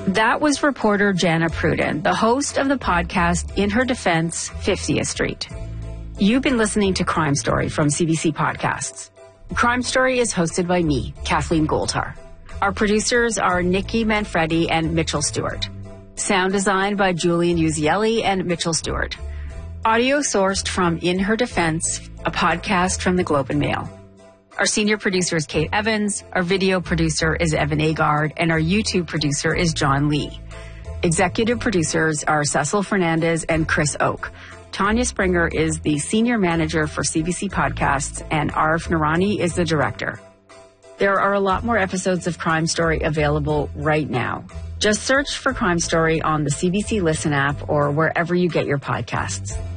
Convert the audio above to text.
That was reporter Jana Pruden, the host of the podcast In Her Defense, 50th Street. You've been listening to Crime Story from CBC Podcasts. Crime Story is hosted by me, Kathleen Goldhar. Our producers are Nikki Manfredi and Mitchell Stewart. Sound design by Julian Uzielli and Mitchell Stewart. Audio sourced from In Her Defense, a podcast from the Globe and Mail. Our senior producer is Kate Evans, our video producer is Evan Agard, and our YouTube producer is John Lee. Executive producers are Cecil Fernandez and Chris Oak. Tanya Springer is the senior manager for CBC Podcasts, and Arif Narani is the director. There are a lot more episodes of Crime Story available right now. Just search for Crime Story on the CBC Listen app or wherever you get your podcasts.